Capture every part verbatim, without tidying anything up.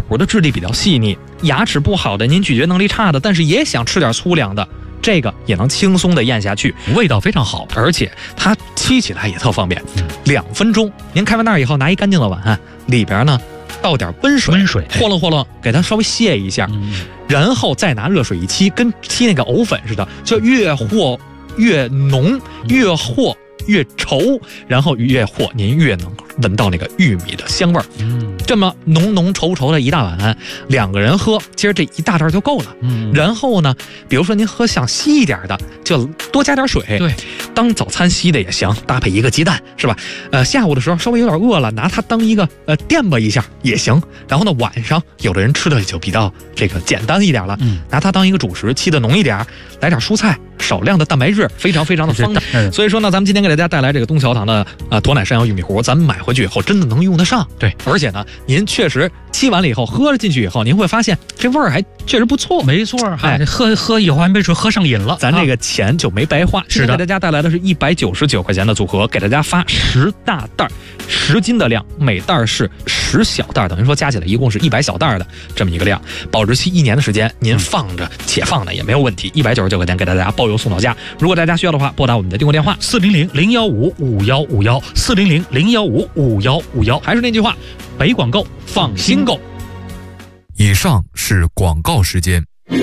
虎的质地比较细腻，牙齿不好的，您咀嚼能力差的，但是也想吃点粗粮的，这个也能轻松的咽下去， 味道非常好， 而且它沏起来也特方便，两分钟，您开完袋以后拿一干净的碗，里边呢倒点温水， 温水和弄和弄，给它稍微卸一下，嗯、然后再拿热水一沏，跟沏那个藕粉似的，就越和越浓，越和越稠，然后越和您越能闻到那个玉米的香味儿。嗯，这么浓浓稠稠的一大碗，两个人喝，其实这一大袋就够了。嗯，然后呢，比如说您喝想稀一点的，就多加点水。 对， 当早餐稀的也行，搭配一个鸡蛋，是吧？呃，下午的时候稍微有点饿了，拿它当一个呃垫吧一下也行。然后呢，晚上有的人吃的就比较这个简单一点了，嗯，拿它当一个主食，沏的浓一点，来点蔬菜，少量的蛋白质，非常非常的方便。嗯、所以说呢，咱们今天给大家带来这个东桥堂的啊、呃、沱奶山药玉米糊，咱们买回去以后真的能用得上。 对， 而且呢，您确实沏完了以后喝了进去以后，您会发现这味儿还确实不错。 没错，哎，喝喝以后还没准喝上瘾了， 咱这个钱就没白花。 是的， 给大家带来的是一百九十九块钱的组合，给大家发十大袋，十斤的量，每袋是十小袋，等于说加起来一共是一百小袋的这么一个量，保质期一年的时间，您放着且放呢也没有问题。一百九十九块钱给大家包邮送到家。如果大家需要的话，拨打我们的订购电话四零零零幺五五幺五幺四零零零幺五五幺五幺。 还是那句话，北广购放心购。 以上是广告时间。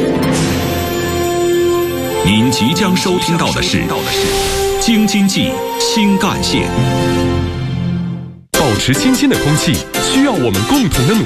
您即将收听到的是京津冀新干线。 保持清新的空气，需要我们共同的努力。